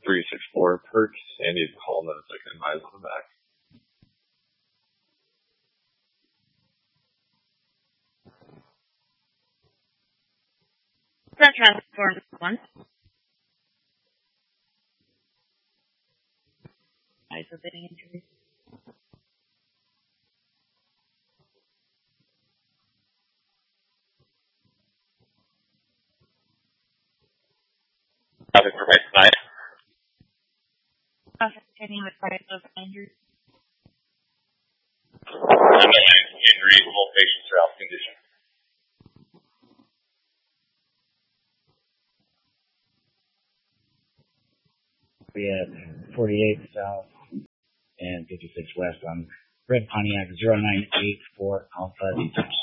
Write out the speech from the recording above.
364 perks. Andy's calling us like a miles on the back. That transforms once. Isolating injuries. Traffic for right side. Traffic heading with price of injuries. Underlying injuries, all patients are out of condition. We had 48 south and 56 west on red Pontiac 0984 Alpha detached.